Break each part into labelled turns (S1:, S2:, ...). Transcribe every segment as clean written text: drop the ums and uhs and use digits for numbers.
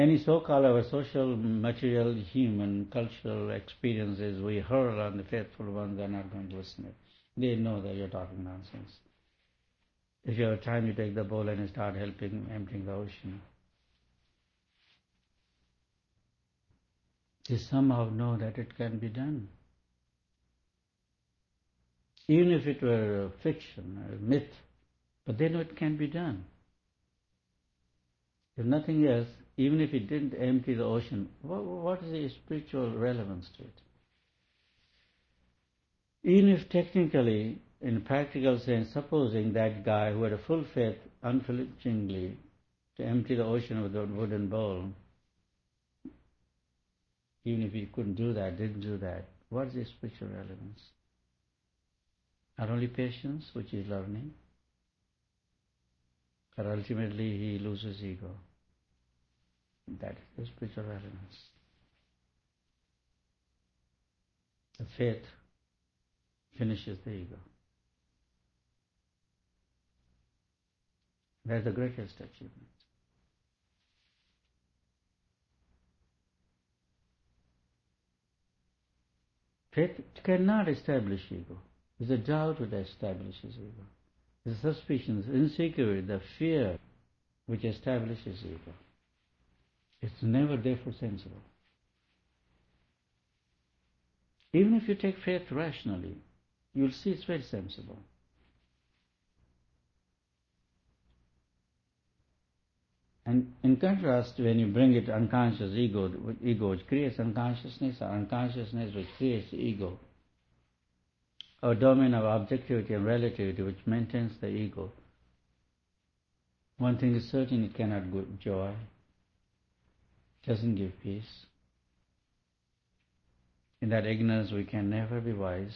S1: Any so-called our social, material, human, cultural experiences we hurl on the faithful ones, they're not going to listen to it. They know that you're talking nonsense. If you have time, you take the bowl and you start helping emptying the ocean. They somehow know that it can be done. Even if it were a fiction, a myth, but they know it can be done. If nothing else, even if it didn't empty the ocean, what is the spiritual relevance to it? Even if technically, in a practical sense, supposing that guy who had a full faith, unflinchingly, to empty the ocean with a wooden bowl, even if he couldn't do that, didn't do that, what is the spiritual relevance? Not only patience, which he's learning, but ultimately he loses ego. That is the spiritual relevance. The faith finishes the ego. That's the greatest achievement. Faith cannot establish ego. It's a doubt that establishes ego. The suspicion, the insecurity, the fear which establishes ego. It's never therefore sensible. Even if you take faith rationally, you'll see it's very sensible. And in contrast, when you bring it unconscious ego which creates unconsciousness, or unconsciousness which creates ego, or domain of objectivity and relativity which maintains the ego, one thing is certain, it cannot give joy, doesn't give peace. In that ignorance we can never be wise.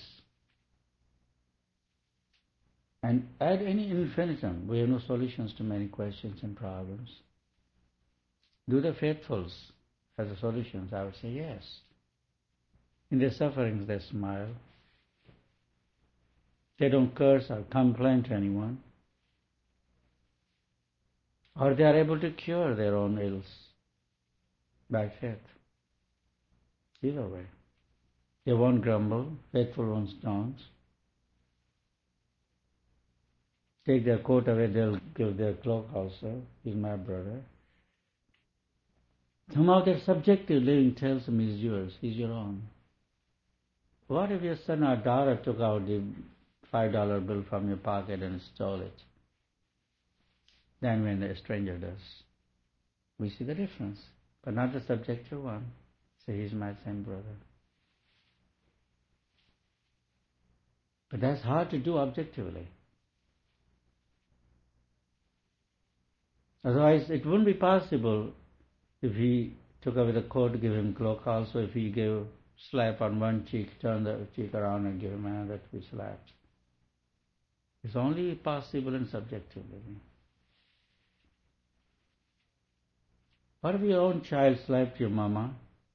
S1: And at any infinitum, we have no solutions to many questions and problems. Do the faithfuls have the solutions? I would say yes. In their sufferings they smile. They don't curse or complain to anyone. Or they are able to cure their own ills by faith. Either way. They won't grumble, faithful ones don't. Take their coat away, they'll give their cloak also. He's my brother. Somehow their subjective living tells them he's yours, he's your own. What if your son or daughter took out the $5 bill from your pocket and stole it? Then when a stranger does, we see the difference, but not the subjective one. Say, he's my same brother. But that's hard to do objectively. Otherwise, it wouldn't be possible if he took away the coat, give him cloak also. If he gave slap on one cheek, turn the cheek around and give him another to be slapped. It's only possible in subjective living. What if your own child slapped your mama?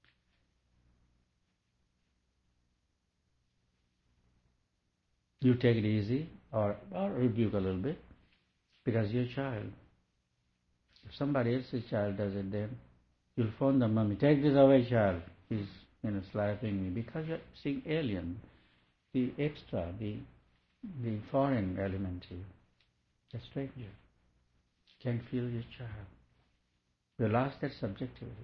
S1: You take it easy or rebuke a little bit because you're a child. If somebody else's child does it, then you'll phone the mommy, take this away, child. He's slapping me, because you're seeing alien, the extra, the foreign element to you, the stranger. You can't feel your child. We lost that subjectivity.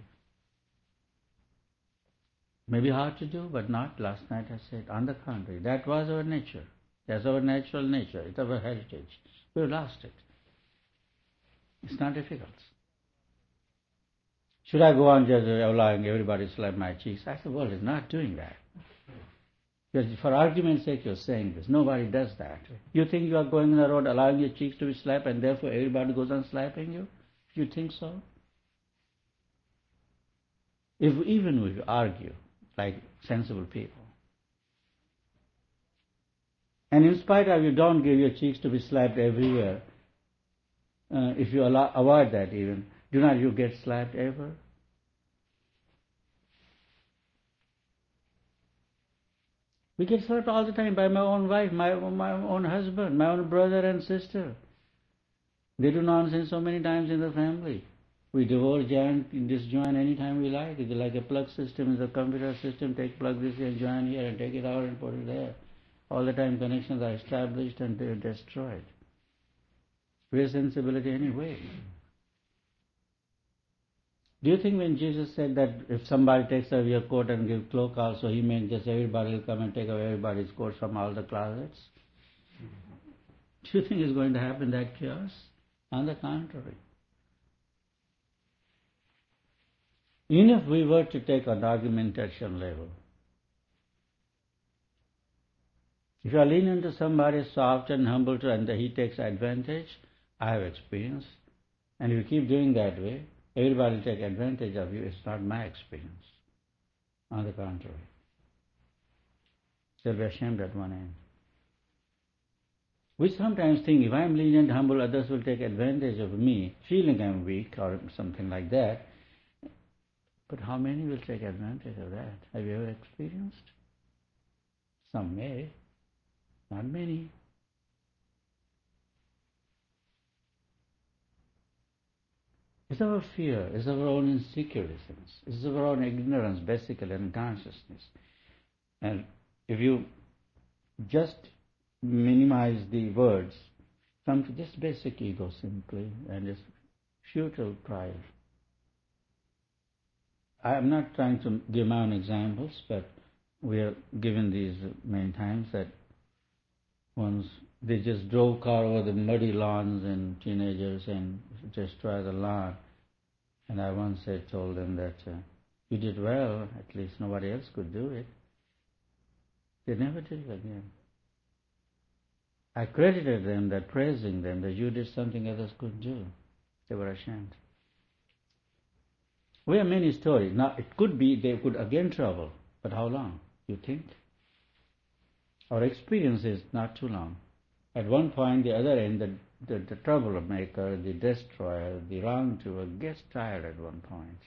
S1: Maybe hard to do, but not. Last night I said, on the contrary, that was our nature. That's our natural nature. It's our heritage. We lost it. It's not difficult. Should I go on just allowing everybody to slap my cheeks? I said, the world is not doing that. Because for argument's sake you're saying this. Nobody does that. You think you are going on the road allowing your cheeks to be slapped and therefore everybody goes on slapping you? You think so? Even if we argue like sensible people, and in spite of you don't give your cheeks to be slapped everywhere, if you avoid that even, do not you get slapped ever? We get slapped all the time by my own wife, my own husband, my own brother and sister. They do nonsense so many times in the family. We divorce join, disjoin anytime we like. It's like a plug system, is a computer system. Plug this and join here and take it out and put it there. All the time connections are established and they're destroyed. Where's sensibility anyway? Do you think when Jesus said that if somebody takes away your coat and gives cloak also, he meant just everybody will come and take away everybody's coats from all the closets? Do you think it's going to happen, that chaos? On the contrary. Even if we were to take an argumentation level, if you are lenient to somebody, soft and humble to, and he takes advantage, I have experience, and if you keep doing that way, everybody will take advantage of you. It's not my experience. On the contrary. They'll be ashamed at one end. We sometimes think if I'm lenient, humble, others will take advantage of me, feeling I'm weak or something like that. But how many will take advantage of that? Have you ever experienced? Some may, not many. It's our fear, it's our own insecurities, it's our own ignorance, basically, and consciousness. And if you just minimize the words, come to just basic ego simply, and just futile pride. I am not trying to give my own examples, but we are given these many times that once they just drove car over the muddy lawns and teenagers and destroy the lawn. And I once told them that you did well, at least nobody else could do it. They never did it again. I credited them, that praising them, that you did something others couldn't do. They were ashamed. We have many stories. Now, it could be they could again travel, but how long, you think? Our experience is not too long. At one point, the other end, the troublemaker, the destroyer, the wrongdoer gets tired at one point.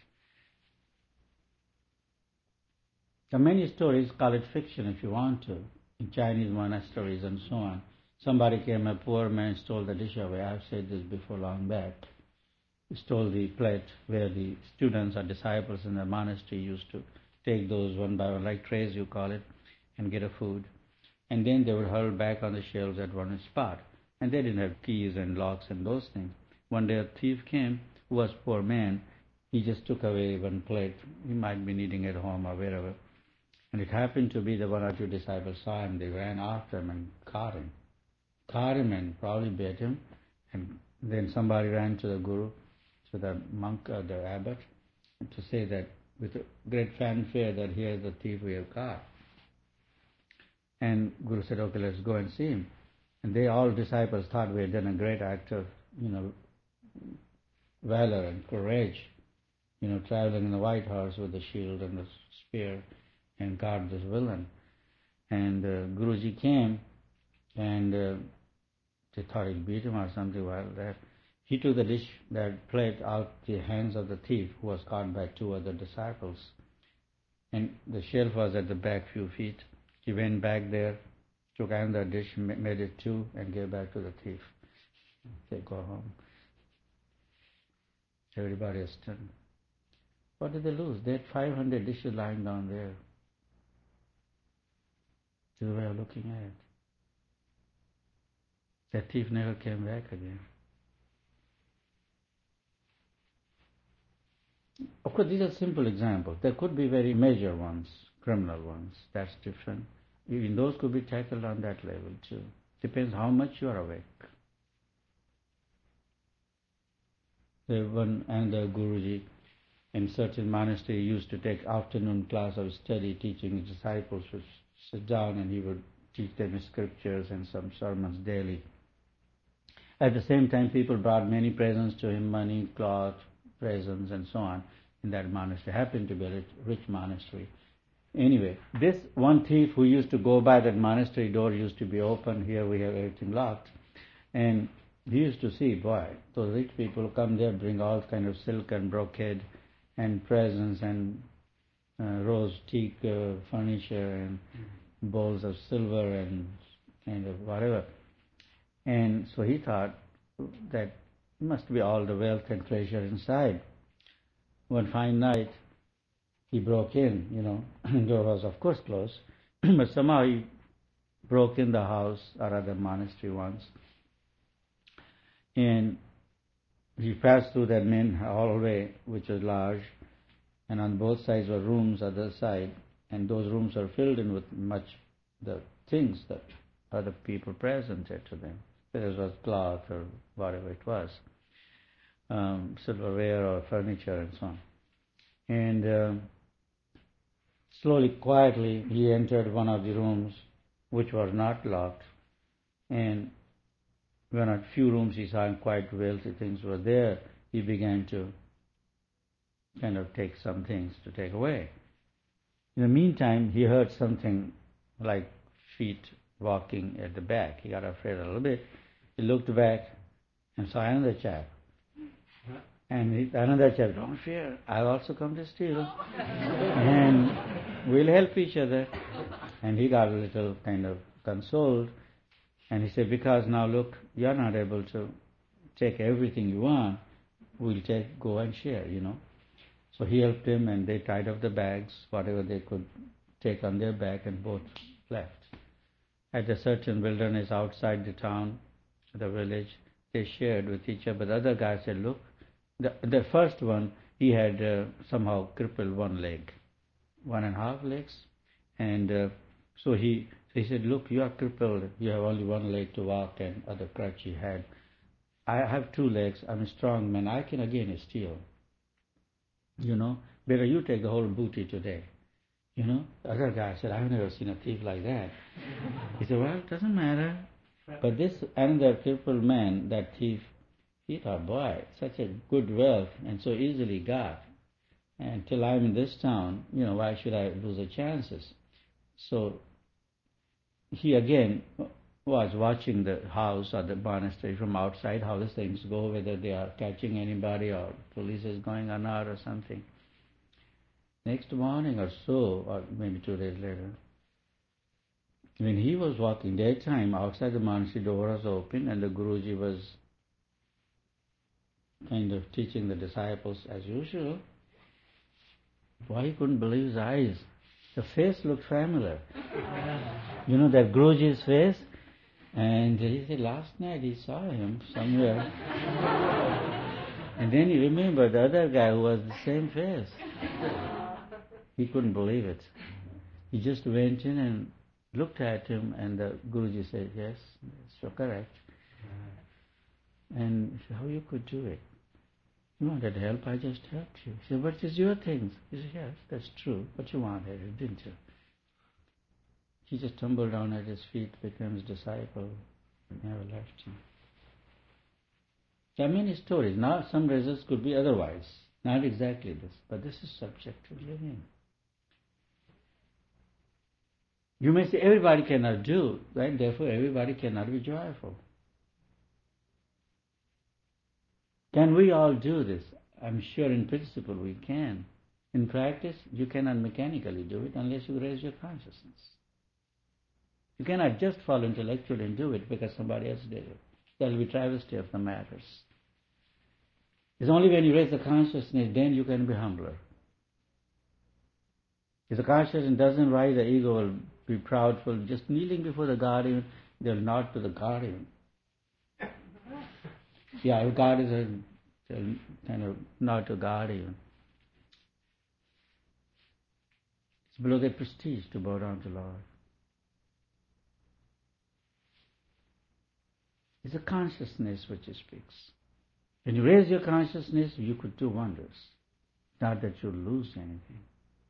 S1: There are many stories, call it fiction if you want to, in Chinese monasteries and so on. Somebody came, a poor man, stole the dish away. I've said this before long back. He stole the plate where the students or disciples in the monastery used to take those one by one, like trays you call it, and get a food. And then they would hurl back on the shelves at one spot. And they didn't have keys and locks and those things. One day a thief came, who was a poor man. He just took away one plate. He might be needing it at home or wherever. And it happened to be the one or two disciples saw him. They ran after him and caught him. Caught him and probably beat him. And then somebody ran to the guru, to the monk or the abbot, to say that with great fanfare that here is the thief we have caught. And Guru said, okay, let's go and see him. And they all disciples thought we had done a great act of, valor and courage, traveling in the white horse with the shield and the spear and guard this villain. And Guruji came and they thought he'd beat him or something like that. He took the dish, that plate out the hands of the thief who was caught by two other disciples. And the shelf was at the back few feet. He went back there, took another dish, made it two, and gave back to the thief. They go home. Everybody is stunned. What did they lose? They had 500 dishes lying down there. This is the way of looking at it. That thief never came back again. Of course, these are simple examples. There could be very major ones, criminal ones. That's different. Even those could be tackled on that level too. Depends how much you are awake. One and the Guruji in certain monastery used to take afternoon class of study, teaching his disciples would sit down and he would teach them scriptures and some sermons daily. At the same time, people brought many presents to him, money, cloth, presents and so on in that monastery. Happened to be a rich monastery. Anyway, this one thief who used to go by that monastery door used to be open. Here we have everything locked. And he used to see, boy, those rich people come there, bring all kind of silk and brocade and presents and rose teak furniture and bowls of silver and kind of whatever. And so he thought that must be all the wealth and treasure inside. one fine night, he broke in, the door was of course closed, but somehow he broke in the house, or rather monastery once, and he passed through that main hallway, which was large, and on both sides were rooms other side, and those rooms are filled in with much the things that other people presented to them. Whether it was cloth or whatever it was, silverware or furniture and so on. And slowly, quietly, he entered one of the rooms which was not locked, and when a few rooms he saw quite wealthy things were there, he began to kind of take some things to take away. In the meantime, he heard something like feet walking at the back. He got afraid a little bit. He looked back and saw another chap. And another chap, don't fear, I've also come to steal. And we'll help each other. And he got a little kind of consoled. And he said, because now look, you're not able to take everything you want, we'll go and share, So he helped him, and they tied up the bags, whatever they could take on their back, and both left. At a certain wilderness outside the town, the village, they shared with each other. The other guy said, look, the first one, he had somehow crippled one leg, 1.5 legs. And so he said, look, you are crippled, you have only one leg to walk and other crutch he had. I have 2 legs, I'm a strong man, I can again steal. Better you take the whole booty today. The other guy said, I've never seen a thief like that. He said, well, it doesn't matter. But this another crippled man, that thief, he thought, boy, such a good wealth and so easily got. And till I'm in this town, why should I lose the chances? So he again was watching the house or the monastery from outside, how these things go, whether they are catching anybody or police is going or not or something. Next morning or so, or maybe 2 days later, when he was walking daytime, outside the monastery door was open and the Guruji was kind of teaching the disciples as usual. Why he couldn't believe his eyes. The face looked familiar. That Guruji's face? And he said last night he saw him somewhere. And then he remembered the other guy who was the same face. He couldn't believe it. He just went in and looked at him, and the Guruji said, yes, you're correct. And he said, how you could do it? You wanted help, I just helped you. He said, but it's your things. He said, yes, that's true, but you wanted it, didn't you? He just tumbled down at his feet, became his disciple, and never left him. There are many stories. Now some results could be otherwise. Not exactly this, but this is subject to living. You may say everybody cannot do, right? Therefore everybody cannot be joyful. Can we all do this? I'm sure in principle we can. In practice, you cannot mechanically do it unless you raise your consciousness. You cannot just follow intellectually and do it because somebody else did it. That will be travesty of the matters. It's only when you raise the consciousness, then you can be humbler. If the consciousness doesn't rise, the ego will be proudful. Just kneeling before the guardian, they'll nod to the guardian. Yeah, if God is they'll kind of nod to guardian. It's below their prestige to bow down to Lord. It's a consciousness which speaks. When you raise your consciousness, you could do wonders. Not that you'll lose anything.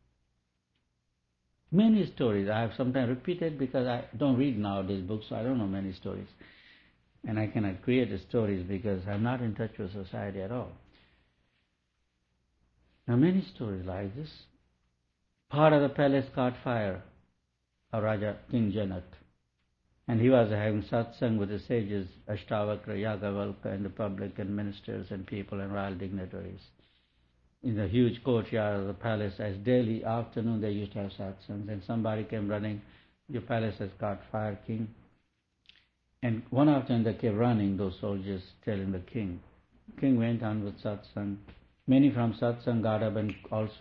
S1: Many stories I have sometimes repeated because I don't read nowadays books, so I don't know many stories. And I cannot create the stories because I'm not in touch with society at all. Now many stories like this. Part of the palace caught fire of Raja King Janak. And he was having satsang with the sages, Ashtavakra, Yagavalka, and the public and ministers and people and royal dignitaries. In the huge courtyard of the palace, as daily afternoon they used to have satsangs, and somebody came running, your palace has caught fire, king. And one after another they came running, those soldiers telling the king. King went on with satsang. Many from satsang got up and also